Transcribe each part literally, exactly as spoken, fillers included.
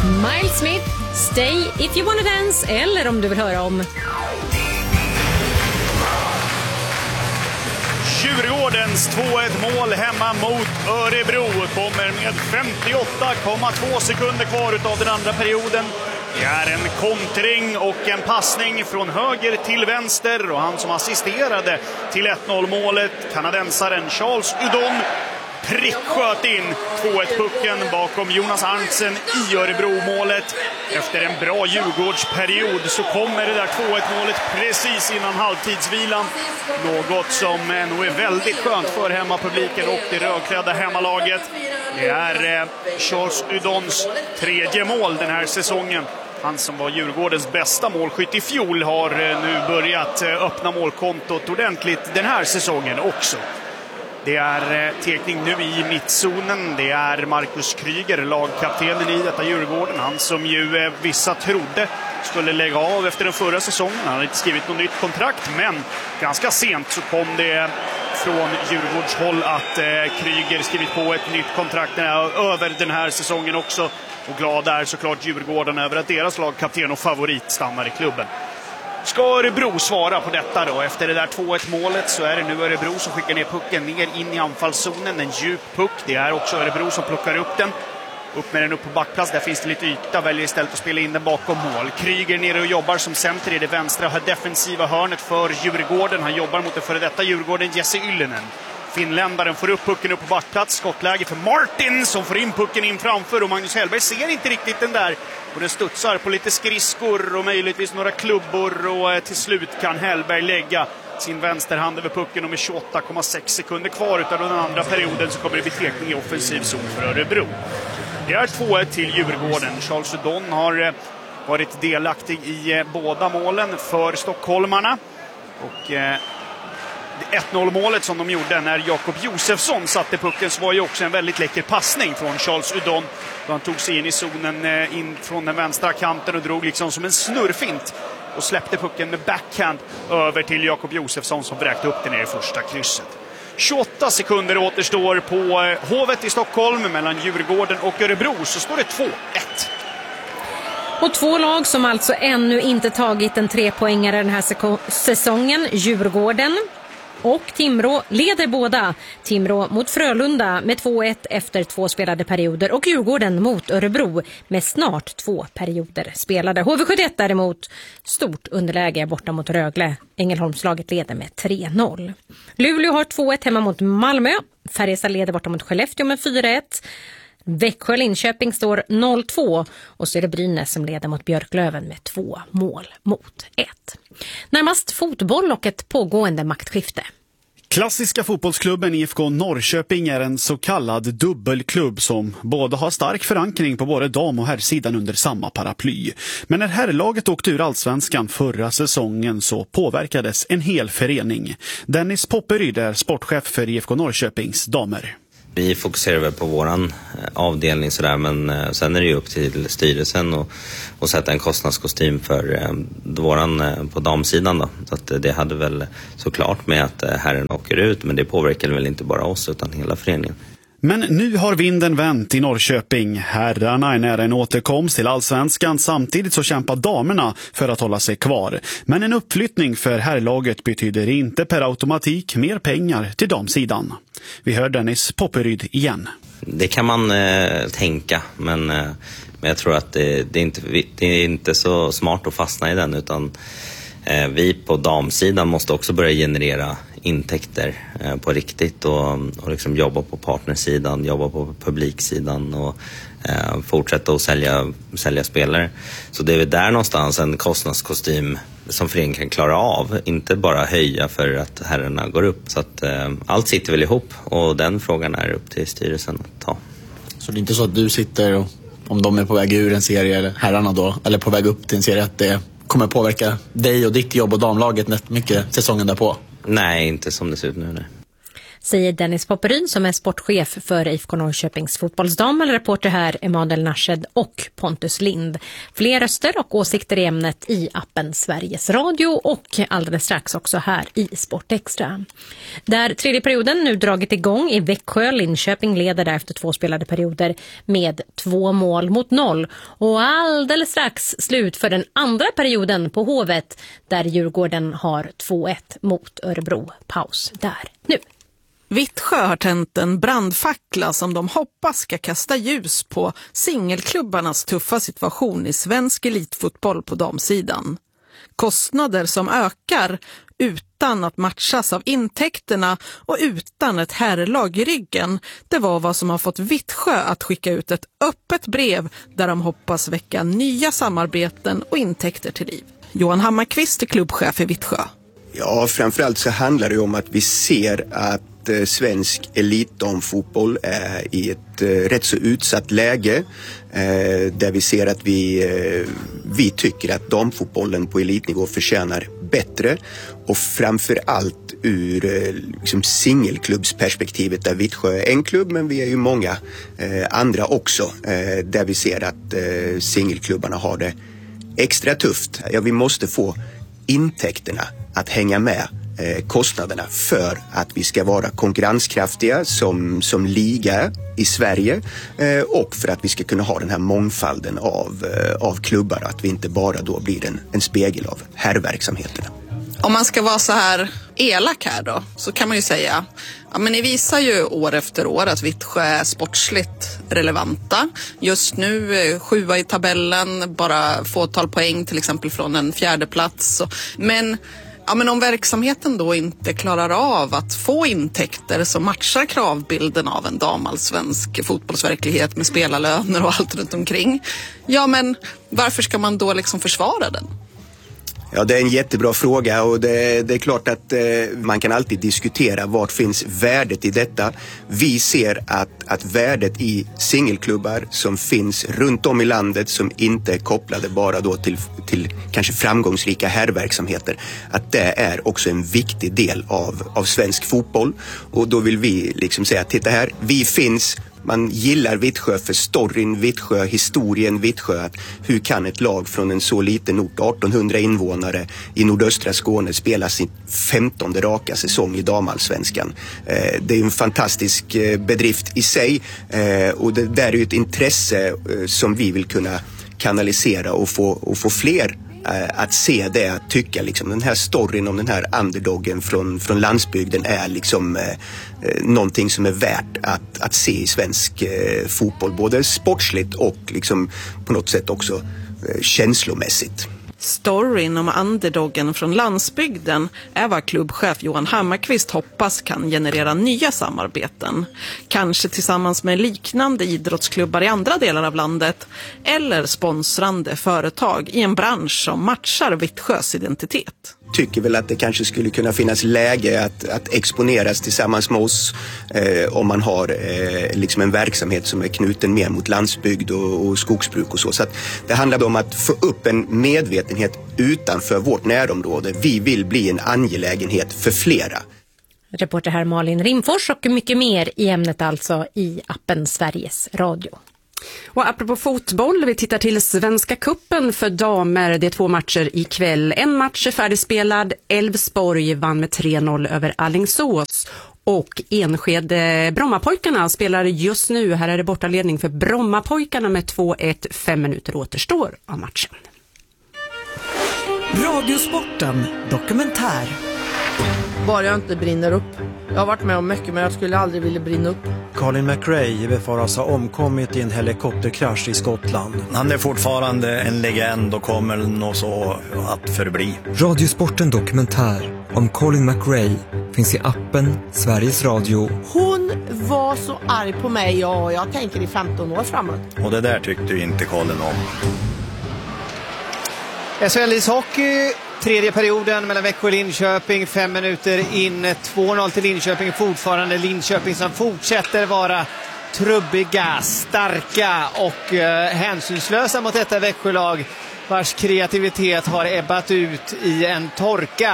Miles Smith, Stay If You Wanna Dance, eller om du vill höra om Djurgårdens två ett mål hemma mot Örebro kommer med femtioåtta komma två sekunder kvar utav den andra perioden. Det är en kontring och en passning från höger till vänster, och han som assisterade till ett noll målet, kanadensaren Charles Udon, pricksköt in två ett pucken bakom Jonas Arntzen i Örebro-målet. Efter en bra Djurgårdsperiod så kommer det där två ett målet precis innan halvtidsvilan. Något som nog är väldigt skönt för hemmapubliken och det rödklädda hemmalaget. Det är Charles Udons tredje mål den här säsongen. Han som var Djurgårdens bästa målskytt i fjol har nu börjat öppna målkontot ordentligt den här säsongen också. Det är tekning nu i mittzonen. Det är Marcus Kryger, lagkaptenen i detta Djurgården. Han som ju vissa trodde skulle lägga av efter den förra säsongen. Han har inte skrivit något nytt kontrakt, men ganska sent så kom det från Djurgårds håll att eh, Kryger skrivit på ett nytt kontrakt över den här säsongen också. Och glad är såklart Djurgården över att deras lagkapten och favorit stannar i klubben. Ska Örebro svara på detta då? Efter det där två ett målet så är det nu Örebro som skickar ner pucken ner in i anfallszonen. En djup puck. Det är också Örebro som plockar upp den. Upp med den upp på backplats. Där finns det lite yta. Väljer istället att spela in den bakom mål. Kryger nere och jobbar som center i det vänstra defensiva hörnet för Djurgården. Han jobbar mot den före detta Djurgården, Jesse Yllinen. Finländaren får upp pucken upp på backplats. Skottläge för Martin som får in pucken in framför. Och Magnus Hellberg ser inte riktigt den där. Och den studsar på lite skridskor och möjligtvis några klubbor. Och till slut kan Hellberg lägga sin vänsterhand över pucken. Och med tjugoåtta komma sex sekunder kvar utav den andra perioden så kommer det bli tekning i offensiv zon för Örebro. Det är två ett till Djurgården. Charles Udon har varit delaktig i båda målen för stockholmarna. Och ett noll målet som de gjorde när Jakob Josefsson satte pucken så var ju också en väldigt läcker passning från Charles Udon. Då han tog sig in i zonen in från den vänstra kanten och drog liksom som en snurrfint. Och släppte pucken med backhand över till Jakob Josefsson som vräkte upp den ner i första krysset. tjugoåtta sekunder återstår på Hovet i Stockholm mellan Djurgården och Örebro, så står det två ett. Och två lag som alltså ännu inte tagit en trepoängare den här seko- säsongen. Djurgården och Timrå leder båda. Timrå mot Frölunda med två ett efter två spelade perioder och Djurgården mot Örebro med snart två perioder spelade. H V sjuttioett däremot stort underläge borta mot Rögle. Ängelholmslaget leder med tre noll. Luleå har två ett hemma mot Malmö. Färjestad leder borta mot Skellefteå med fyra ett. Växjö-Linköping står noll två och så är det Brynäs som leder mot Björklöven med två mål mot ett. Närmast fotboll och ett pågående maktskifte. Klassiska fotbollsklubben I F K Norrköping är en så kallad dubbelklubb som både har stark förankring på både dam- och herrsidan under samma paraply. Men när herrlaget åkte ur allsvenskan förra säsongen så påverkades en hel förening. Dennis Popperyd är sportchef för I F K Norrköpings damer. Vi fokuserar väl på våran avdelning sådär, men sen är det ju upp till styrelsen och, och sätta en kostnadskostym för eh, våran eh, på damsidan då. Så att det hade väl såklart med att eh, herren åker ut, men det påverkar väl inte bara oss utan hela föreningen. Men nu har vinden vänt i Norrköping. Herrarna är nära en återkomst till allsvenskan, samtidigt så kämpar damerna för att hålla sig kvar. Men en uppflyttning för herrlaget betyder inte per automatik mer pengar till damsidan. Vi hör Dennis Popperyd igen. Det kan man eh, tänka, men, eh, men jag tror att det, det, är inte, det är inte så smart att fastna i den, utan eh, vi på damsidan måste också börja generera intäkter eh, på riktigt och, och liksom jobba på partnersidan, jobba på publiksidan och eh, fortsätta att sälja, sälja spelare. Så det är väl där någonstans en kostnadskostym som föreningen kan klara av, inte bara höja för att herrarna går upp. Så att eh, allt sitter väl ihop och den frågan är upp till styrelsen att ta. Så det är inte så att du sitter och, om de är på väg ur en serie eller herrarna då, eller på väg upp till en serie, att det kommer påverka dig och ditt jobb och damlaget mycket säsongen därpå? Nej, inte som det ser ut nu. Nej. säger Dennis Popperyn som är sportchef för I F K Norrköpings fotbollsdam. Reporter här Emanuel Narshed och Pontus Lind. Fler röster och åsikter i ämnet i appen Sveriges Radio och alldeles strax också här i Sportextra. Där tredje perioden nu dragit igång i Växjö. Linköping leder där efter två spelade perioder med två mål mot noll. Och alldeles strax slut för den andra perioden på Hovet där Djurgården har två ett mot Örebro. Paus där nu. Vittsjö har tänt en brandfackla som de hoppas ska kasta ljus på singelklubbarnas tuffa situation i svensk elitfotboll på damsidan. Kostnader som ökar utan att matchas av intäkterna och utan ett herrlag i ryggen. Det var vad som har fått Vittsjö att skicka ut ett öppet brev där de hoppas väcka nya samarbeten och intäkter till liv. Johan Hammarkvist är klubbchef i Vittsjö. Ja, framförallt så handlar det om att vi ser att eh, svensk elitdamfotboll är i ett eh, rätt så utsatt läge eh, där vi ser att vi, eh, vi tycker att damfotbollen på elitnivå förtjänar bättre och framförallt ur eh, liksom singelklubbsperspektivet där Vittsjö är en klubb men vi är ju många eh, andra också eh, där vi ser att eh, singelklubbarna har det extra tufft. Ja, vi måste få intäkterna att hänga med eh, kostnaderna för att vi ska vara konkurrenskraftiga som, som liga i Sverige eh, och för att vi ska kunna ha den här mångfalden av, eh, av klubbar, att vi inte bara då blir en, en spegel av herrverksamheterna. Om man ska vara så här elak här då, så kan man ju säga, ja men ni visar ju år efter år att Vittsjö är sportsligt relevanta. Just nu sjua i tabellen, bara fåtal poäng till exempel från en fjärde plats. Men, ja, men om verksamheten då inte klarar av att få intäkter som matchar kravbilden av en damallsvensk fotbollsverklighet med spelarlöner och allt runt omkring, ja men varför ska man då liksom försvara den? Ja, det är en jättebra fråga och det, det är klart att eh, man kan alltid diskutera vart finns värdet i detta. Vi ser att, att värdet i singelklubbar som finns runt om i landet som inte är kopplade bara då till, till kanske framgångsrika herrverksamheter, att det är också en viktig del av, av svensk fotboll. Och då vill vi liksom säga, titta här, vi finns. Man gillar Vittsjö för storyn, Vittsjö, historien Vittsjö. Att hur kan ett lag från en så liten ort, artonhundra invånare i nordöstra Skåne, spela sin femtonde raka säsong i damallsvenskan? Eh, det är en fantastisk eh, bedrift i sig eh, och det där är ju ett intresse eh, som vi vill kunna kanalisera och få, och få fler att se det, att tycka liksom den här storyn om den här underdoggen från, från landsbygden är liksom eh, någonting som är värt att, att se i svensk eh, fotboll, både sportsligt och liksom på något sätt också eh, känslomässigt. Storyn om underdoggen från landsbygden är vad klubbchef Johan Hammarkvist hoppas kan generera nya samarbeten. Kanske tillsammans med liknande idrottsklubbar i andra delar av landet eller sponsrande företag i en bransch som matchar Vittsjös identitet. Tycker väl att det kanske skulle kunna finnas läge att, att exponeras tillsammans med oss eh, om man har eh, liksom en verksamhet som är knuten mer mot landsbygd och, och skogsbruk och så. Så att det handlar om att få upp en medvetenhet utanför vårt närområde. Vi vill bli en angelägenhet för flera. Reporter här Malin Rimfors och mycket mer i ämnet alltså i appen Sveriges Radio. Och apropå fotboll, vi tittar till Svenska cupen för damer. Det är två matcher ikväll. En match är färdigspelad. Elfsborg vann med tre noll över Alingsås. Och Enskede Brommapojkarna spelar just nu. Här är det bortaledning för Brommapojkarna med två ett. Fem minuter återstår av matchen. Radiosporten dokumentär. Bara jag inte brinner upp. Jag har varit med om mycket men jag skulle aldrig vilja brinna upp. Colin McRae befaras ha omkommit i en helikopterkrasch i Skottland. Han är fortfarande en legend och kommer nog så att förbli. Radiosporten dokumentär om Colin McRae finns i appen Sveriges Radio. Hon var så arg på mig och jag tänker i femton år framåt. Och det där tyckte ju inte Colin om. S H L-ishockey, tredje perioden mellan Växjö och Linköping, fem minuter in, två noll till Linköping, fortfarande Linköping som fortsätter vara trubbiga, starka och eh, hänsynslösa mot detta Växjölag vars kreativitet har ebbat ut i en torka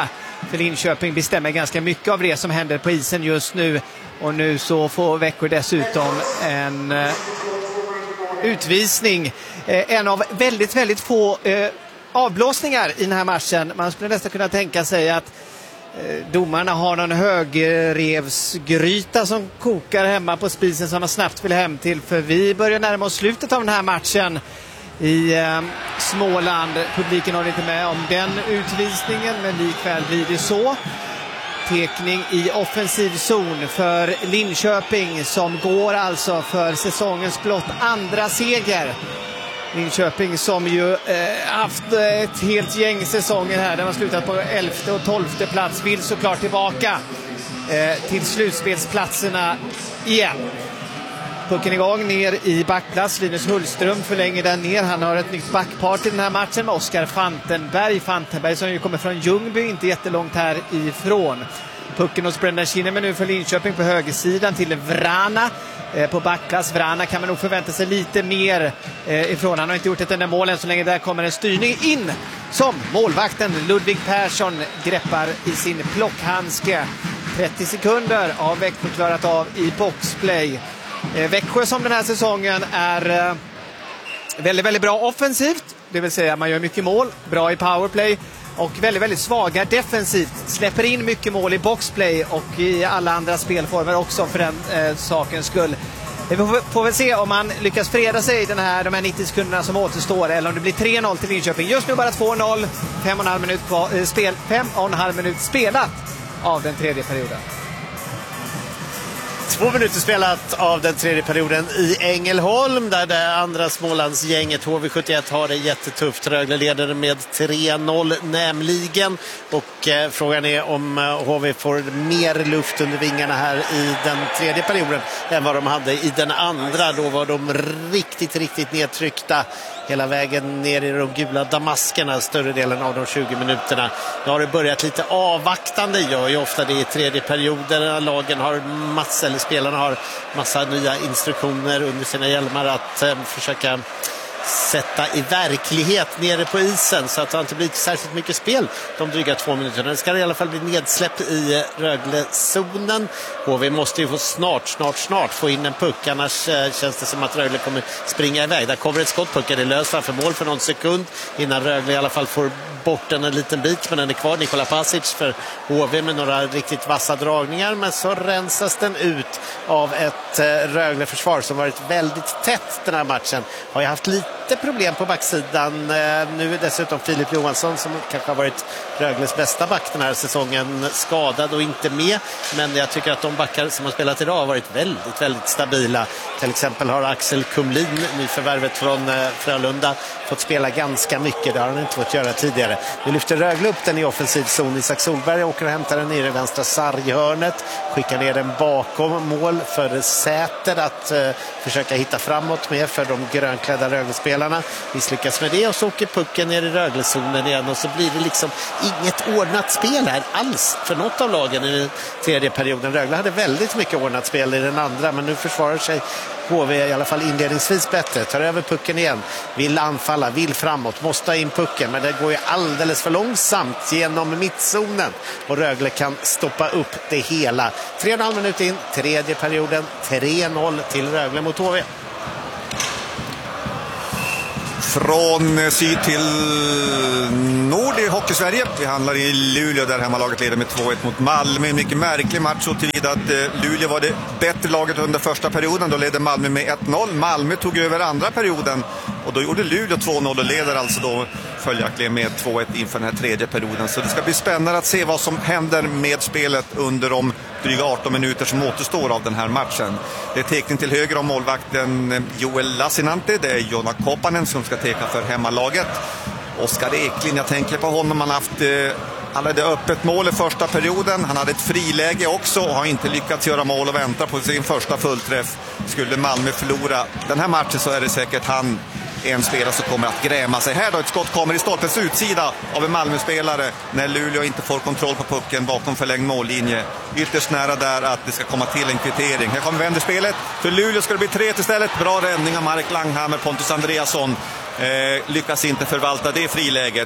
för Linköping bestämmer ganska mycket av det som händer på isen just nu. Och nu så får Växjö dessutom en eh, utvisning. Eh, en av väldigt, väldigt få eh, avblåsningar i den här matchen. Man skulle nästan kunna tänka sig att eh, domarna har någon högrevsgryta som kokar hemma på spisen som de snabbt vill hem till. För vi börjar närma oss slutet av den här matchen i eh, Småland. Publiken har inte med om den utvisningen, men likväl blir det så. Tekning i offensiv zon för Linköping som går alltså för säsongens blott andra seger. Linköping som ju eh, haft ett helt gäng säsonger här. Den har slutat på elfte och tolfte plats. Vill såklart tillbaka eh, till slutspelsplatserna igen. Pucken igång ner i backplats. Linus Hullström förlänger den ner. Han har ett nytt backpar till den här matchen med Oskar Fantenberg. Fantenberg som ju kommer från Ljungby, inte jättelångt härifrån. Pucken hos Brendan Kinnaman nu för Linköping på högersidan till Vrana eh, på backplats. Vrana kan man nog förvänta sig lite mer eh, ifrån. Han har inte gjort ett enda mål än så länge. Där kommer en styrning in som målvakten Ludvig Persson greppar i sin plockhandske. trettio sekunder av Växjö klarat av i boxplay. Eh, Växjö som den här säsongen är eh, väldigt, väldigt bra offensivt. Det vill säga man gör mycket mål, bra i powerplay och väldigt, väldigt svaga defensivt. Släpper in mycket mål i boxplay och i alla andra spelformer också för den eh, sakens skull. Vi får, får väl se om man lyckas freda sig i den här, de här nittio sekunderna som återstår eller om det blir tre noll till Linköping. Just nu bara två noll, fem och en halv minut kvar, eh, spel, fem och en halv minut spelat av den tredje perioden. Två minuter spelat av den tredje perioden i Ängelholm där det andra Smålandsgänget H V sjuttioett har det jättetufft. Rögle leder med tre noll nämligen och eh, frågan är om eh, H V får mer luft under vingarna här i den tredje perioden än vad de hade i den andra. Då var de riktigt, riktigt nedtryckta hela vägen ner i de gula damaskerna större delen av de tjugo minuterna. Nu har det börjat lite avvaktande, gör ju ofta det i tredje perioden. Lagen har massa, eller spelarna har massa nya instruktioner under sina hjälmar att eh, försöka sätta i verklighet nere på isen så att det inte blir särskilt mycket spel de dryga två minuterna. Det ska i alla fall bli nedsläpp i Rögle-zonen. H V måste ju få snart, snart, snart få in en puck, annars eh, känns det som att Rögle kommer springa iväg. Där kommer ett skottpuck, är det löst framför mål för någon sekund innan Rögle i alla fall får bort den en liten bit, men den är kvar. Nikola Pasic för H V med några riktigt vassa dragningar, men så rensas den ut av ett eh, Rögle-försvar som varit väldigt tätt den här matchen. Har ju haft lite problem på backsidan. Nu är dessutom Filip Johansson som kanske har varit Rögles bästa back den här säsongen skadad och inte med. Men jag tycker att de backar som har spelat idag har varit väldigt, väldigt stabila. Till exempel har Axel Kumlin, nyförvärvet från Frölunda, fått spela ganska mycket. Det har han inte fått göra tidigare. Nu lyfter Rögle upp den i offensiv zon. Isak Solberg åker och hämtar den ner i vänstra sarghörnet. Skickar ner den bakom mål för Säter att uh, försöka hitta framåt med för de grönklädda Rögle-spelarna. Misslyckas med det och så åker pucken ner i Rögle-zonen igen och så blir det liksom inget ordnat spel här alls för något av lagen i den tredje perioden. Rögle hade väldigt mycket ordnat spel i den andra, men nu försvarar sig H V i alla fall inledningsvis bättre. Tar över pucken igen, vill anfalla, vill framåt, måste ha in pucken, men det går ju alldeles för långsamt genom mittzonen och Rögle kan stoppa upp det hela. Tre och en halv minut in, tredje perioden, tre noll till Rögle mot H V. Från syd till nord i Hockey-Sverige. Vi handlar i Luleå där hemmalaget leder med två ett mot Malmö. En mycket märklig match så tillvida att Luleå var det bättre laget under första perioden. Då ledde Malmö med ett noll. Malmö tog över andra perioden och då gjorde Luleå två noll och leder alltså då följaktligen med två ett inför den här tredje perioden. Så det ska bli spännande att se vad som händer med spelet under de dryga arton minuter som återstår av den här matchen. Det är teckning till höger om målvakten Joel Lassinantti. Det är Jonna Koppanen som ska teka för hemmalaget. Oskar Eklind, jag tänker på honom. Han har haft eh, han hade öppet mål i första perioden. Han hade ett friläge också och har inte lyckats göra mål och vänta på sin första fullträff. Skulle Malmö förlora den här matchen så är det säkert han, en spelare som kommer att gräma sig. Här då ett skott kommer i stolpens utsida av en Malmö-spelare när Luleå inte får kontroll på pucken bakom förlängd mållinje. Ytterst nära där att det ska komma till en kvittering. Här kommer vänderspelet. För Luleå ska det bli tre istället. Bra räddning av Mark Langhammer. Pontus Andreasson eh, lyckas inte förvalta det friläget.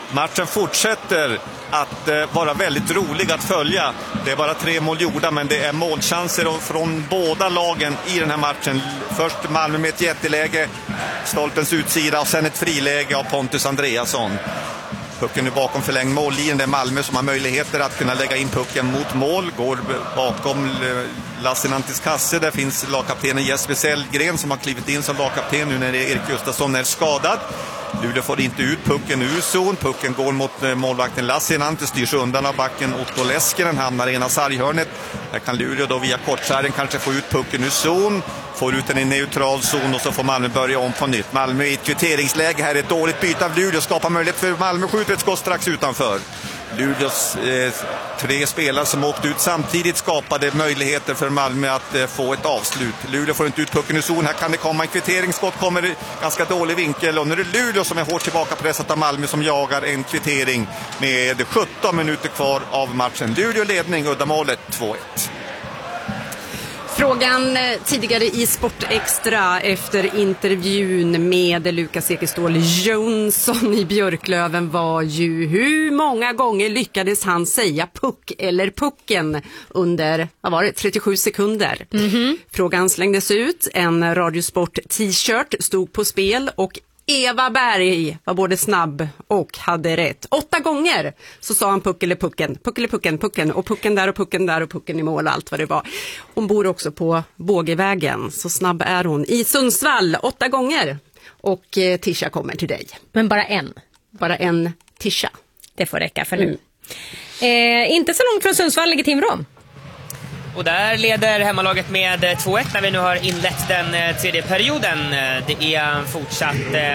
Matchen fortsätter att eh, vara väldigt rolig att följa. Det är bara tre mål gjorda, men det är målchanser från båda lagen i den här matchen. Först Malmö med ett jätteläge, stolpens utsida, och sen ett friläge av Pontus Andreasson. Pucken är bakom förlängd mållinjen. Det är Malmö som har möjligheter att kunna lägga in pucken mot mål. Går bakom Lassinantis kasse. Där finns lagkaptenen Jesper Sellgren som har klivit in som lagkapten nu när Erik Gustafsson är skadad. Luleå får inte ut pucken ur zon. Pucken går mot målvakten Lassinantis, styrs undan av backen Otto Leskinen, hamnar i ena sarghörnet. Här kan Luleå då via kortskärren kanske få ut pucken ur zon. Får ut den i neutral zon och så får Malmö börja om på nytt. Malmö i ett kvitteringsläge. Här är ett dåligt byte av Luleå. Skapar möjlighet för Malmö. Skjuter ett skott strax utanför. Luleås eh, tre spelare som åkte ut samtidigt skapade möjligheter för Malmö att eh, få ett avslut. Luleå får inte ut pucken ur zon. Här kan det komma en kvitteringsskott. Kommer i ganska dålig vinkel. Och nu är det Luleå som är hårt tillbakapressat av Malmö som jagar en kvittering med sjutton minuter kvar av matchen. Luleå ledning, uddamålet två ett. Frågan tidigare i Sport Extra efter intervjun med Lukas Ekeståhl Jonsson i Björklöven var ju hur många gånger lyckades han säga puck eller pucken under, vad var det, trettiosju sekunder. Mm-hmm. Frågan slängdes ut, en Radiosport t-shirt stod på spel och Eva Berg var både snabb och hade rätt. Åtta gånger så sa han puck eller pucken, puck eller pucken, pucken och pucken där och pucken där och pucken i mål, allt vad det var. Hon bor också på Bågevägen, så snabb är hon. I Sundsvall, åtta gånger. Och eh, Tisha kommer till dig. Men bara en? Bara en Tisha. Det får räcka för nu. Mm. Eh, inte så långt från Sundsvall ligger Timrå. Och där leder hemmalaget med två ett när vi nu har inlett den tredje perioden. Det är fortsatt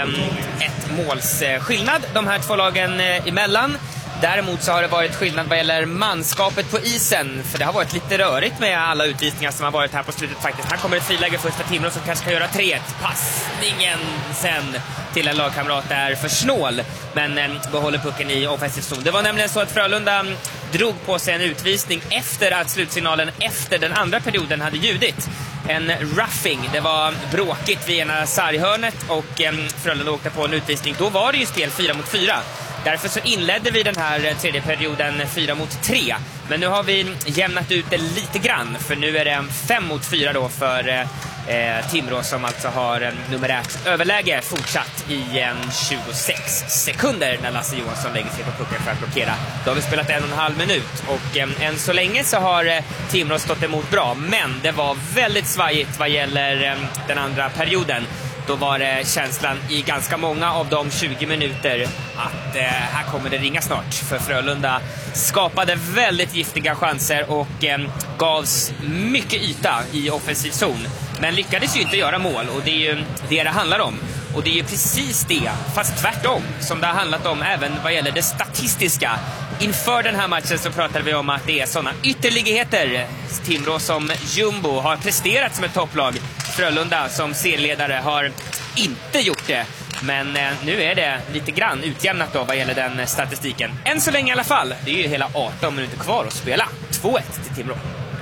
ett måls skillnad de här två lagen emellan. Däremot så har det varit skillnad vad gäller manskapet på isen. För det har varit lite rörigt med alla utvisningar som har varit här på slutet faktiskt. Här kommer ett friläge först för Timrå som kanske kan göra tre ett. Passningen sen till en lagkamrat är för snål. Men behåller pucken i offensiv zon. Det var nämligen så att Frölunda drog på sig en utvisning efter att slutsignalen efter den andra perioden hade ljudit. En roughing. Det var bråkigt vid ena sarghörnet och Frölunda åkte på en utvisning. Då var det ju spel fyra mot fyra. Därför så inledde vi den här tredje perioden fyra mot tre. Men nu har vi jämnat ut det lite grann. För nu är det fem mot fyra då för eh, Timrå som alltså har en numerärt överläge fortsatt i en tjugosex sekunder när Lasse Johansson lägger sig på pucken för att blockera. Då har vi spelat en och en halv minut. Och eh, än så länge så har eh, Timrå stått emot bra. Men det var väldigt svajigt vad gäller eh, den andra perioden. Då var det känslan i ganska många av de tjugo minuter att eh, här kommer det ringa snart. För Frölunda skapade väldigt giftiga chanser och eh, gavs mycket yta i offensiv zon. Men lyckades ju inte göra mål och det är ju det det handlar om. Och det är ju precis det, fast tvärtom, som det har handlat om även vad gäller det statistiska. Inför den här matchen så pratade vi om att det är sådana ytterligheter. Timrå som jumbo har presterat som ett topplag. Frölunda som serieledare har inte gjort det. Men eh, nu är det lite grann utjämnat då vad gäller den statistiken. Än så länge i alla fall. Det är ju hela arton minuter kvar att spela. två ett till Timrå.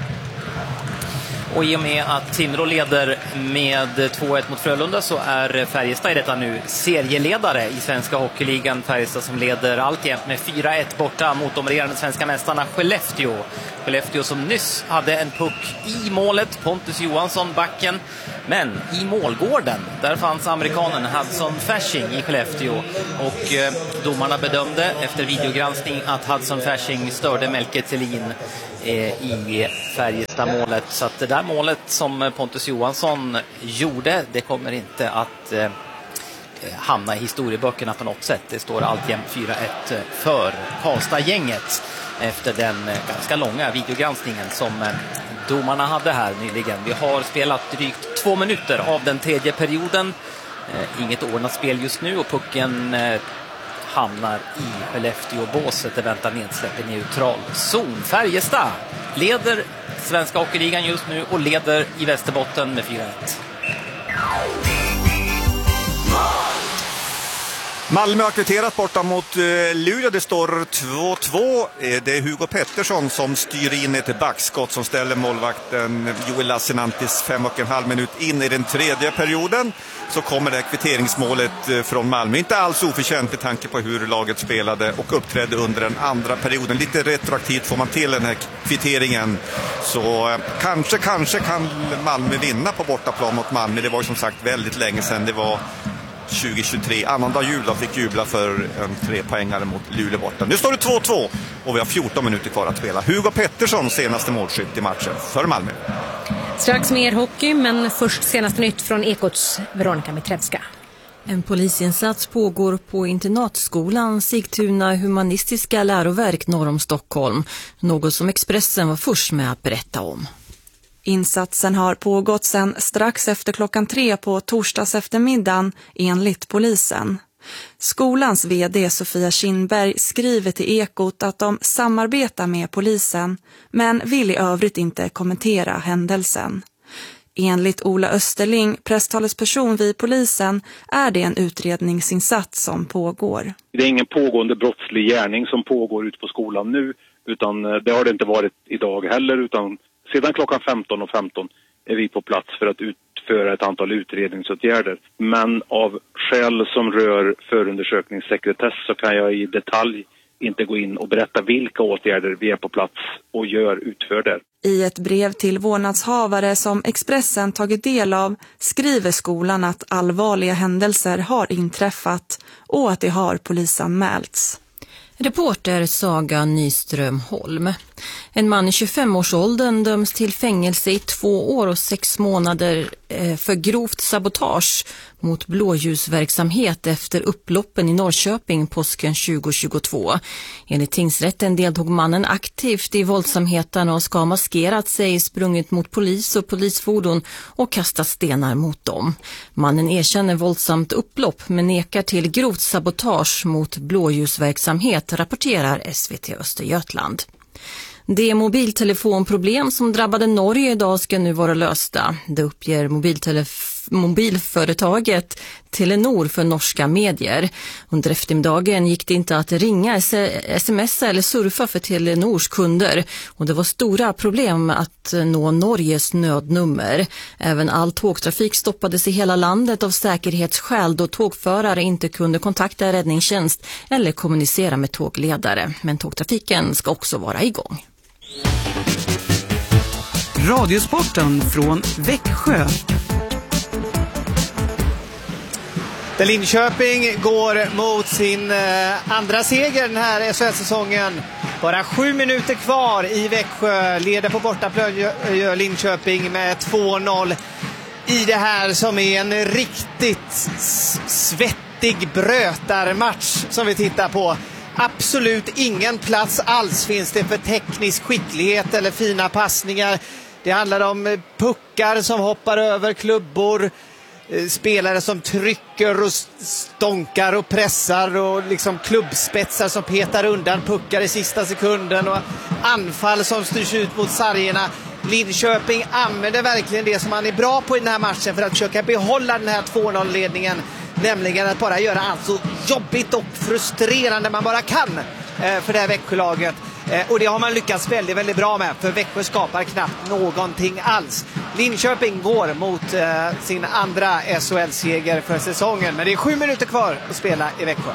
Och i och med att Timrå leder med två ett mot Frölunda så är Färjestad i detta nu serieledare i Svenska Hockeyligan. Färjestad som leder alltjämt med fyra ett borta mot de regerande svenska mästarna Skellefteå. Skellefteå som nyss hade en puck i målet, Pontus Johansson, backen. Men i målgården, där fanns amerikanen Hudson Fasching i Skellefteå. Och eh, domarna bedömde efter videogranskning att Hudson Fasching störde Melke Thelin eh, i Färjestad-målet. Så att det där målet som Pontus Johansson gjorde, det kommer inte att eh, hamna i historieböckerna på något sätt. Det står alltjämt fyra ett för Karlstad-gänget efter den ganska långa videogranskningen som domarna hade här nyligen. Vi har spelat drygt två minuter av den tredje perioden. Inget ordnat spel just nu och pucken hamnar i Skellefteå-båset. Det väntar nedsläpp i neutral zon. Färjestad leder Svenska Hockeyligan just nu och leder i Västerbotten med fyra ett. Malmö har kvitterat borta mot eh, Luleå. Det står två två. Eh, det är Hugo Pettersson som styr in ett backskott som ställer målvakten Joel Lassinantis fem och en halv minut in i den tredje perioden. Så kommer det här kvitteringsmålet eh, från Malmö. Inte alls oförtjänt med tanke på hur laget spelade och uppträdde under den andra perioden. Lite retroaktivt får man till den här kvitteringen. Så eh, kanske, kanske kan Malmö vinna på bortaplan mot Malmö. Det var ju som sagt väldigt länge sedan. Det var tjugo tjugotre. Annandag jul då fick jubla för en trepoängare mot Luleå borta. Nu står det två två och vi har fjorton minuter kvar att spela. Hugo Pettersson senaste målskytt i matchen för Malmö. Strax mer hockey, men först senaste nytt från Ekots Veronica Mitrevska. En polisinsats pågår på internatskolan Sigtuna humanistiska läroverk norr om Stockholm. Något som Expressen var först med att berätta om. Insatsen har pågått sedan strax efter klockan tre på torsdags eftermiddagen enligt polisen. Skolans vd Sofia Kindberg skriver till Ekot att de samarbetar med polisen men vill i övrigt inte kommentera händelsen. Enligt Ola Österling, presstalesperson vid polisen, är det en utredningsinsats som pågår. Det är ingen pågående brottslig gärning som pågår ute på skolan nu, utan det har det inte varit idag heller, utan sedan klockan femton och femton är vi på plats för att utföra ett antal utredningsåtgärder. Men av skäl som rör förundersökningssekretess så kan jag i detalj inte gå in och berätta vilka åtgärder vi är på plats och gör utför där. I ett brev till vårdnadshavare som Expressen tagit del av skriver skolan att allvarliga händelser har inträffat och att det har polisanmälts. Reporter Saga Nyström Holm. En man i tjugofem-årsåldern döms till fängelse i två år och sex månader för grovt sabotage mot blåljusverksamhet efter upploppen i Norrköping påsken tjugo tjugotvå. Enligt tingsrätten deltog mannen aktivt i våldsamheten och ska ha maskerat sig, sprungit mot polis och polisfordon och kastat stenar mot dem. Mannen erkänner våldsamt upplopp men nekar till grovt sabotage mot blåljusverksamhet, rapporterar S V T Östergötland. De mobiltelefonproblem som drabbade Norge idag ska nu vara lösta. Det uppger mobiltelef- mobilföretaget Telenor för norska medier. Under eftermiddagen gick det inte att ringa, smsa eller surfa för Telenors kunder. Och det var stora problem att nå Norges nödnummer. Även all tågtrafik stoppades i hela landet av säkerhetsskäl då tågförare inte kunde kontakta räddningstjänst eller kommunicera med tågledare. Men tågtrafiken ska också vara igång. Radiosporten från Växjö. Där Linköping går mot sin eh, andra seger den här S H L-säsongen. Bara sju minuter kvar i Växjö. Leder på bortaplan gör Linköping med två noll i det här som är en riktigt svettig brötarmatch som vi tittar på. Absolut ingen plats alls finns det för teknisk skicklighet eller fina passningar. Det handlar om puckar som hoppar över klubbor, spelare som trycker och stonkar och pressar och liksom klubbspetsar som petar undan puckar i sista sekunden och anfall som styrs ut mot sargerna. Linköping använder verkligen det som man är bra på i den här matchen för att försöka behålla den här två noll-ledningen. Nämligen att bara göra allt så jobbigt och frustrerande man bara kan för det här Växjölaget. Och det har man lyckats väldigt, väldigt bra med. För Växjö skapar knappt någonting alls. Linköping går mot eh, sin andra S H L-seger för säsongen. Men det är sju minuter kvar att spela i Växjö.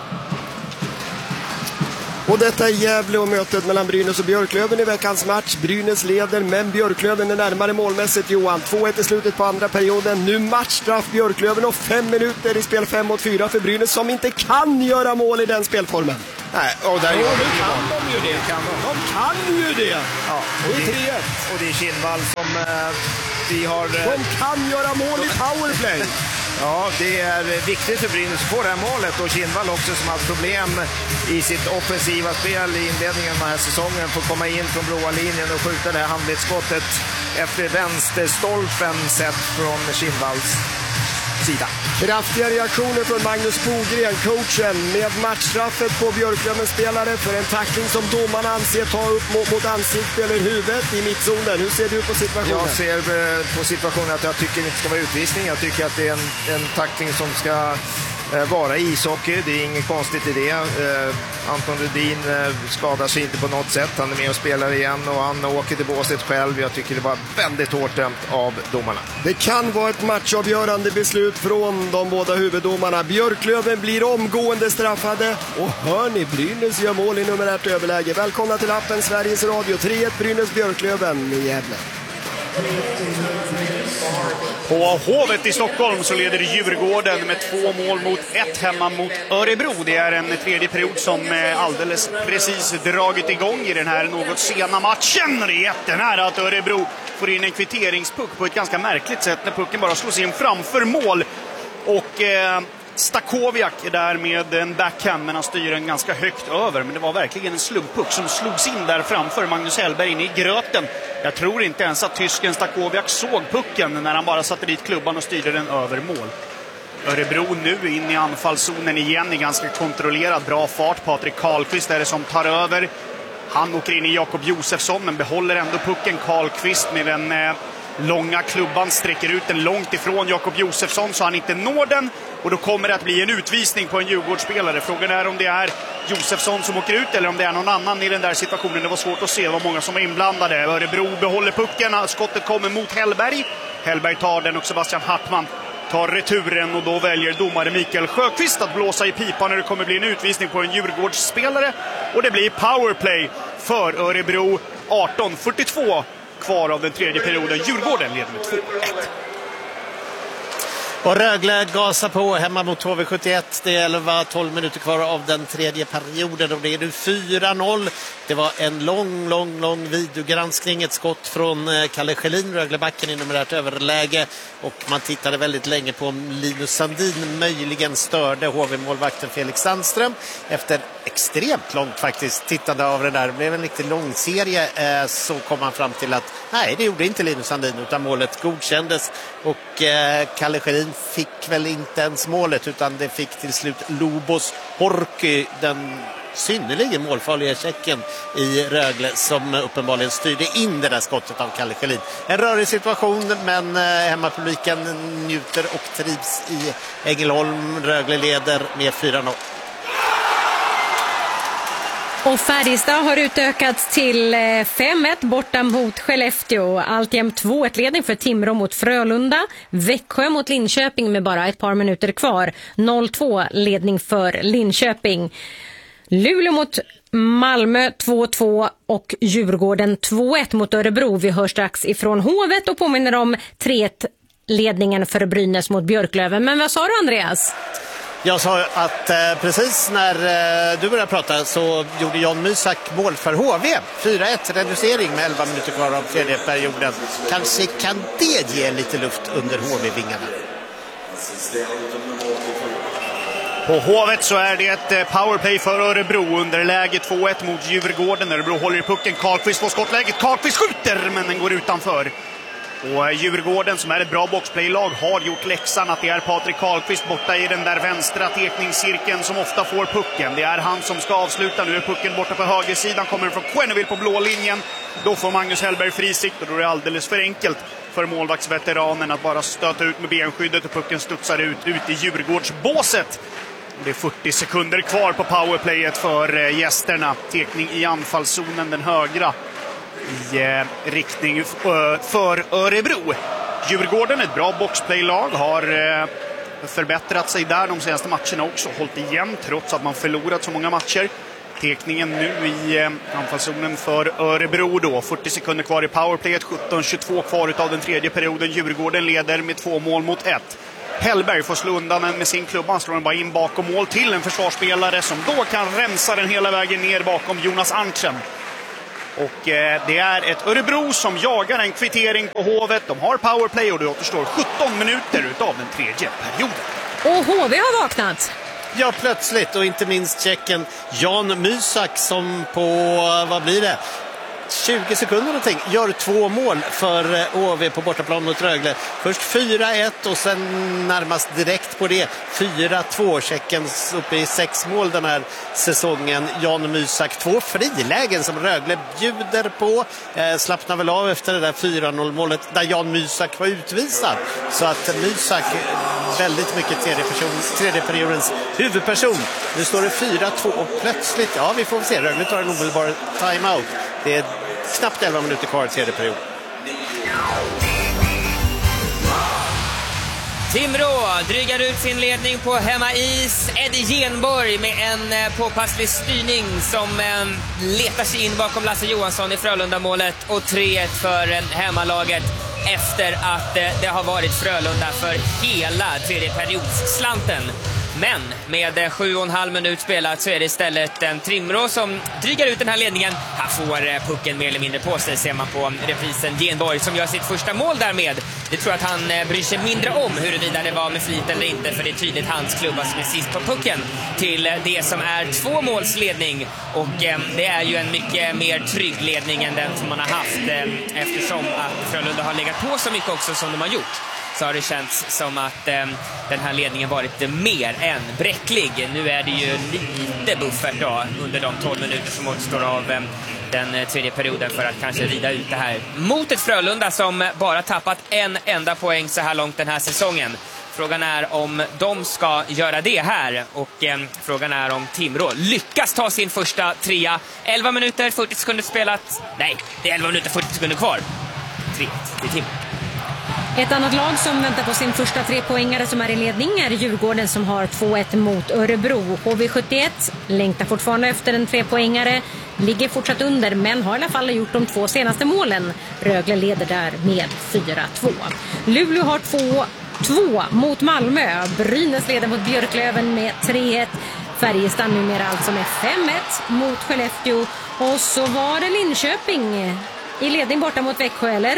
Och detta är Gävle och mötet mellan Brynäs och Björklöven i veckans match. Brynäs leder, men Björklöven är närmare målmässigt, Johan. två ett i slutet på andra perioden. Nu matchstraff Björklöven och fem minuter i spel fem mot fyra för Brynäs som inte kan göra mål i den spelformen. Nej, och där ja, gör de kan de ju det. Kan de. de kan ju det. Ja, och, det, det och det är Kindvall som eh, vi har... Eh, de kan göra mål i powerplay. Ja, det är viktigt för Brynäs att få det här målet och Kindvall också som har problem i sitt offensiva spel i inledningen av den här säsongen får komma in från blåa linjen och skjuta det här handledsskottet efter vänsterstolpen sett från Kindvalls sida. Kraftiga reaktioner från Magnus Bogren, coachen, med matchstraffet på Björklövens spelare för en tackling som domarna anser ta upp mot, mot ansikte eller huvudet i mittzonen. Hur ser du på situationen? Jag ser på situationen att jag tycker det inte ska vara utvisning. Jag tycker att det är en, en tackling som ska eh, vara ishockey. Det är inget konstigt i det. Eh, Anton Rudin eh, skadar sig inte på något sätt. Han är med och spelar igen och han åker till båset själv. Jag tycker det var väldigt hårt dömt av domarna. Det kan vara ett matchavgörande beslut från de båda huvuddomarna. Björklöven blir omgående straffade och hörni, Brynäs gör mål i numerärt överläge. Välkomna till appen Sveriges Radio. tre ett Brynäs Björklöven i Gävle. På Hovet i Stockholm så leder Djurgården med två mål mot ett hemma mot Örebro. Det är en tredje period som alldeles precis dragit igång i den här något sena matchen. Det är jättenära att Örebro får in en kvitteringspuck på ett ganska märkligt sätt när pucken bara slås in framför mål. Och eh, Stakoviak är där med en backhand, men han styr den ganska högt över. Men det var verkligen en slumppuck som slogs in där framför Magnus Hellberg in i gröten. Jag tror inte ens att tysken Stakoviak såg pucken när han bara satte dit klubban och styrde den över mål. Örebro nu in i anfallszonen igen i ganska kontrollerad, bra fart. Patrik Karlqvist är det som tar över. Han åker in i Jakob Josefsson men behåller ändå pucken. Karlqvist med den eh, långa klubban sträcker ut den långt ifrån Jakob Josefsson så han inte når den. Och då kommer det att bli en utvisning på en Djurgårdsspelare. Frågan är om det är Josefsson som åker ut eller om det är någon annan i den där situationen. Det var svårt att se, det var många som var inblandade. Örebro behåller pucken, skottet kommer mot Hellberg. Hellberg tar den och Sebastian Hartman tar returen och då väljer domare Mikael Sjöqvist att blåsa i pipan när det kommer bli en utvisning på en Djurgårdsspelare. Och det blir powerplay för Örebro. arton fyrtiotvå kvar av den tredje perioden. Djurgården leder med två ett. Och Rögle gasar på hemma mot H V sjuttioett. Det är elva tolv minuter kvar av den tredje perioden och det är nu fyra noll. Det var en lång, lång, lång videogranskning. Ett skott från Kalle Schelin, Röglebacken i numerärt överläge. Och man tittade väldigt länge på om Linus Sandin möjligen störde H V-målvakten Felix Sandström. Efter extremt långt faktiskt tittande av det där. Det blev en riktigt lång serie så kom man fram till att nej, det gjorde inte Linus Sandin utan målet godkändes. Och eh, Kalle Schelin fick väl inte ens målet utan det fick till slut Lobos Horky, den synnerligen målfarliga tjecken i Rögle som uppenbarligen styrde in det där skottet av Kalle Schelin. En rörig situation men eh, hemmapubliken njuter och trivs i Ängelholm. Rögle leder med fyra noll. Och Färjestad har utökats till fem ett borta mot Skellefteå. Alltjämt två ett ledning för Timrå mot Frölunda. Växjö mot Linköping med bara ett par minuter kvar. noll två ledning för Linköping. Luleå mot Malmö två två och Djurgården två ett mot Örebro. Vi hör strax ifrån Hovet och påminner om tre ett ledningen för Brynäs mot Björklöven. Men vad sa du, Andreas? Jag sa att eh, precis när eh, du började prata så gjorde Jan Mysak mål för H V. fyra ett reducering med elva minuter kvar av tredje perioden. Kanske kan det ge lite luft under H V-vingarna. På Hovet så är det ett powerplay för Örebro. Underläge två ett mot Djurgården. Örebro håller i pucken. Karlqvist får skottläget. Karlqvist skjuter men den går utanför. Och Djurgården som är ett bra boxplaylag har gjort läxan att det är Patrik Karlqvist borta i den där vänstra tekningscirkeln som ofta får pucken. Det är han som ska avsluta. Nu är pucken borta på högersidan. Kommer från Quenneville på blå linjen. Då får Magnus Hellberg frisikt och då är det alldeles för enkelt för målvaktsveteranen att bara stöta ut med benskyddet och pucken studsar ut, ut i Djurgårdsbåset. Det är fyrtio sekunder kvar på powerplayet för gästerna. Tekning i anfallszonen, den högra i eh, riktning för Örebro. Djurgården, ett bra boxplaylag, har eh, förbättrat sig där de senaste matcherna också. Hållit igen trots att man förlorat så många matcher. Tekningen nu i eh, anfallszonen för Örebro då. fyrtio sekunder kvar i powerplayet, sjutton tjugotvå kvar av den tredje perioden. Djurgården leder med två mål mot ett. Hellberg får slå undan den med sin klubba. Han slår den bara in bakom mål till en försvarsspelare som då kan rensa den hela vägen ner bakom Jonas Arntzen. Och eh, det är ett Örebro som jagar en kvittering på Hovet. De har powerplay och det återstår sjutton minuter utav den tredje perioden. Och H V har vaknat. Ja, plötsligt. Och inte minst tjecken Jan Mysak som på, vad blir det? tjugo sekunder någonting, gör två mål för H V på bortaplan mot Rögle. Först fyra ett och sen närmast direkt på det fyra två. Tjeckens uppe i sex mål den här säsongen. Jan Mysak, två frilägen som Rögle bjuder på. Eh, slappnar väl av efter det där fyra noll målet där Jan Mysak var utvisad. Så att Mysak väldigt mycket tredje, person, tredje periodens huvudperson. Nu står det fyra två och plötsligt, ja vi får se, Rögle tar en omedelbar timeout. Det är knappt elva minuter kvar i tredje period. Timrå drygar ut sin ledning på hemmais. Eddie Genborg med en påpasslig styrning som eh, letar sig in bakom Lasse Johansson i Frölunda-målet. Och tre ett för hemmalaget efter att eh, det har varit Frölunda för hela tredje periodsslanten. Men med sju och en halv minut spelat så är det istället en Timrå som drygar ut den här ledningen. Han får pucken mer eller mindre på sig, ser man på reprisen. Genborg som gör sitt första mål därmed. Det tror jag att han bryr sig mindre om huruvida det var med flit eller inte, för det är tydligt hans klubba som är sist på pucken till det som är två målsledning. Och det är ju en mycket mer trygg ledning än den som man har haft, eftersom att Frölunda har legat på så mycket också som de har gjort. Så har det känts som att eh, den här ledningen varit mer än bräcklig. Nu är det ju lite buffert då, under de tolv minuter som återstår av eh, den tredje perioden för att kanske rida ut det här mot ett Frölunda som bara tappat en enda poäng så här långt den här säsongen. Frågan är om de ska göra det här, och eh, frågan är om Timrå lyckas ta sin första trea. elva minuter, fyrtio sekunder spelat. Nej, det är elva minuter, fyrtio sekunder kvar. tre till Timrå. Ett annat lag som väntar på sin första trepoängare som är i ledning är Djurgården som har två ett mot Örebro. H V sjuttioett längtar fortfarande efter en trepoängare, ligger fortsatt under men har i alla fall gjort de två senaste målen. Rögle leder där med fyra två. Luleå har två två mot Malmö. Brynäs leder mot Björklöven med tre ett. Färjestad numera alltså med fem ett mot Skellefteå. Och så var det Linköping i ledning borta mot Växjö, eller?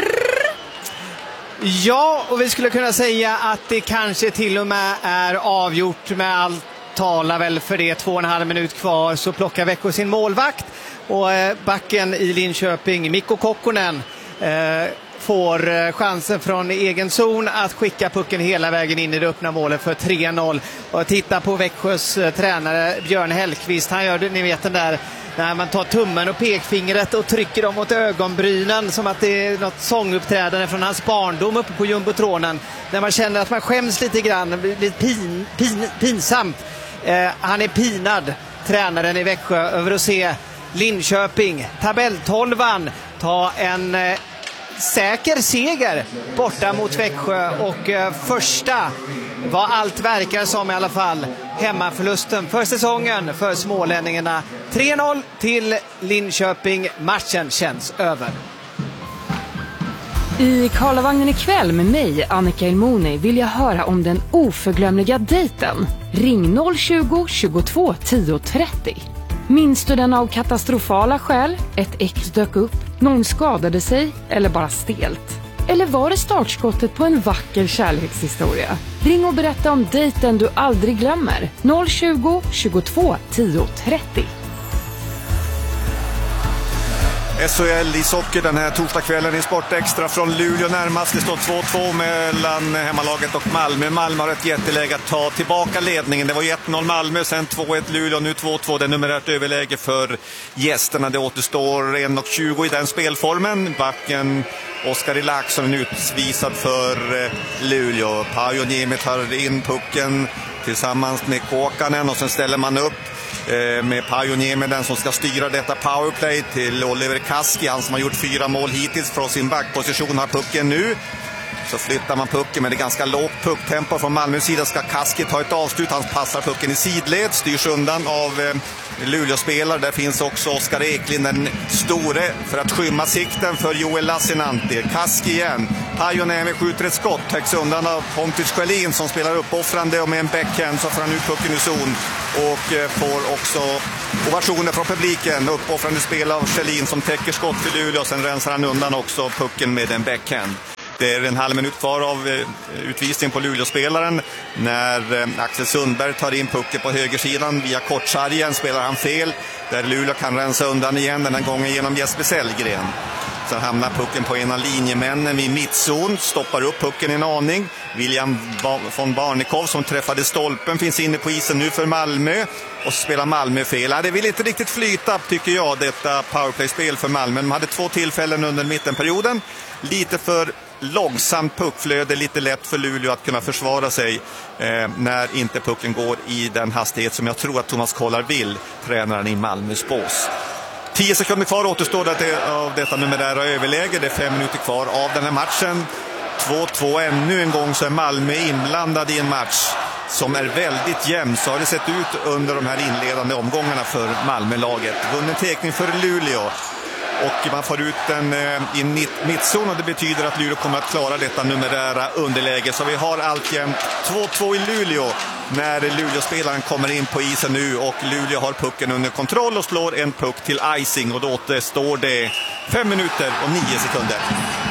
Ja, och vi skulle kunna säga att det kanske till och med är avgjort, med allt talar väl för det. Två och en halv minut kvar så plockar Växjö sin målvakt, och backen i Linköping, Mikko Kokkonen, eh, får chansen från egen zon att skicka pucken hela vägen in i det öppna målet för tre noll. Och titta på Växjös tränare Björn Hellqvist, han gör det, ni vet den där när man tar tummen och pekfingret och trycker dem mot ögonbrynen som att det är något sånguppträdande från hans barndom uppe på jumbotronen. När man känner att man skäms lite grann, blir pin, pin, pinsamt. Eh, han är pinad, tränaren i Växjö, över att se Linköping, tabelltolvan, ta en eh, säker seger borta mot Växjö, och eh, första, vad allt verkar som i alla fall, hemmaförlusten för säsongen för smålänningarna. tre noll till Linköping. Matchen känns över. I Karlavagnen ikväll med mig, Annika Ilmoni, vill jag höra om den oförglömliga dejten. Ring noll tjugo, tjugotvå, tio trettio. Minns du den av katastrofala skäl? Ett ex dök upp, någon skadade sig eller bara stelt? Eller var det startskottet på en vacker kärlekshistoria? Ring och berätta om dejten du aldrig glömmer. noll tjugo, tjugotvå, tio trettio. S H L i socker den här torsdagskvällen i Sport Extra från Luleå närmast. Det står två två mellan hemmalaget och Malmö. Malmö har ett jätteläge att ta tillbaka ledningen. Det var ett noll Malmö, sen två ett Luleå, nu två två. Det är numerärt överläge för gästerna. Det återstår en tjugo i den spelformen. Backen Oskar Ilaksson är utvisad för Luleå. Pajoniemi tar in pucken tillsammans med Kåkanen, och sen ställer man upp med Pajoniemi, den som ska styra detta powerplay, till Oliver Kaski, han som har gjort fyra mål hittills från sin backposition, har pucken nu. Så flyttar man pucken med det ganska lågt pucktempo från Malmös sida. Ska Kaski ta ett avslut, han passar pucken i sidled, styrs undan av eh, Luleå-spelare. Där finns också Oskar Eklind, den store, för att skymma sikten för Joel Lassinantti. Kaski igen, Pajoniemi skjuter ett skott, täcks undan av Pontus Sjölin som spelar uppoffrande, och med en backhand så får han ut pucken i zon och eh, får också ovationer från publiken. Uppoffrande spel av Sjölin som täcker skott för Luleå, sen rensar han undan också pucken med en backhand. Det är en halv minut kvar av eh, utvisning på Luleå-spelaren när eh, Axel Sundberg tar in pucken på högersidan via kortsargen. Spelar han fel där Luleå kan rensa undan igen, den här gången genom Jesper Sellgren. Så hamnar pucken på en av linjemännen vid mittzon, stoppar upp pucken en aning. William von Barnekow som träffade stolpen finns inne på isen nu för Malmö. Och så spelar Malmö fel. Det vill inte riktigt flyta, tycker jag, detta powerplay-spel för Malmö. De hade två tillfällen under mittenperioden. Lite för långsamt puckflöde, lite lätt för Luleå att kunna försvara sig eh, när inte pucken går i den hastighet som jag tror att Thomas Kollar vill, tränaren i Malmös bås. Tio sekunder kvar återstår det av detta numerära överläge. Det är fem minuter kvar av den här matchen. två två ännu en gång, så är Malmö inblandad i en match som är väldigt jämn. Så har det sett ut under de här inledande omgångarna för Malmö-laget. Vunnen tekning för Luleå. Och man får ut den i mittzon och det betyder att Luleå kommer att klara detta numerära underläge. Så vi har alltjämt två två i Luleå när Luleå-spelaren kommer in på isen nu. Och Luleå har pucken under kontroll och slår en puck till icing. Och då återstår det fem minuter och nio sekunder.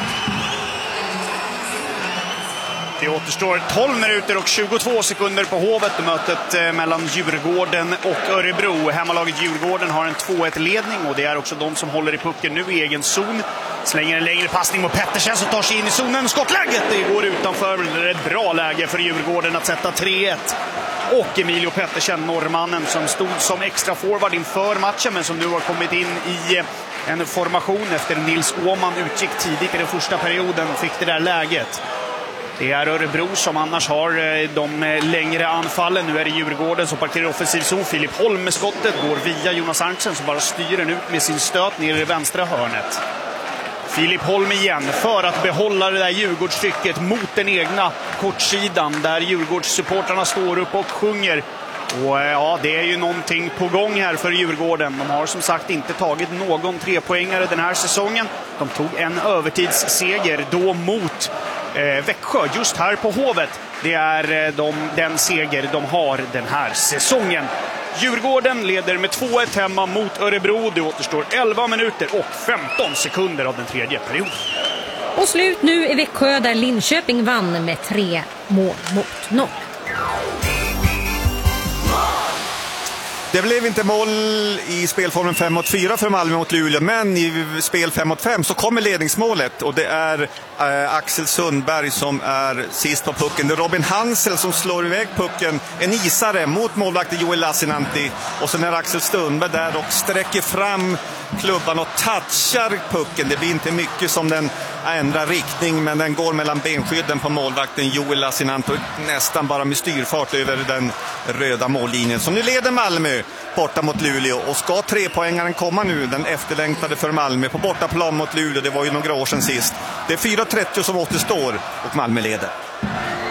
Det återstår tolv minuter och tjugotvå sekunder på Hovet i mötet mellan Djurgården och Örebro. Hemmalaget Djurgården har en två ett ledning och det är också de som håller i pucken nu i egen zon. Slänger en längre passning mot Pettersen som tar sig in i zonen. Skottläget, det går utanför. Det är ett bra läge för Djurgården att sätta tre ett. Och Emilio Pettersen, norrmannen som stod som extra forward inför matchen men som nu har kommit in i en formation efter Nils Åman utgick tidigt i den första perioden, fick det där läget. Det är Örebro som annars har de längre anfallen. Nu är det Djurgården som parkerar offensiv zon. Filip Holm med skottet går via Jonas Arntzen som bara styr den ut med sin stöt ner i det vänstra hörnet. Filip Holm igen för att behålla det där Djurgårdstrycket mot den egna kortsidan där Djurgårdssupportrarna står upp och sjunger. Och ja, det är ju någonting på gång här för Djurgården. De har som sagt inte tagit någon trepoängare den här säsongen. De tog en övertidsseger då mot eh, Växjö just här på Hovet. Det är eh, de, den seger de har den här säsongen. Djurgården leder med två ett hemma mot Örebro. Det återstår elva minuter och femton sekunder av den tredje perioden. Och slut nu i Växjö där Linköping vann med tre mål mot noll. Det blev inte mål i spelformen fem mot fyra för Malmö mot Luleå, men i spel fem mot fem så kommer ledningsmålet och det är eh, Axel Sundberg som är sist på pucken. Det är Robin Hansel som slår iväg pucken, en isare mot målvakten Joel Lassinantti, och sen är Axel Sundberg där och sträcker fram klubban och touchar pucken. Det blir inte mycket som den ändrar riktning, men den går mellan benskydden på målvakten Joel Lassinantti och nästan bara med styrfart över den röda mållinjen. Så nu leder Malmö borta mot Luleå, och ska trepoängaren komma nu, den efterlängtade för Malmö på bortaplan mot Luleå, det var ju några år sedan sist. Det är fyra trettio som återstår och Malmö leder.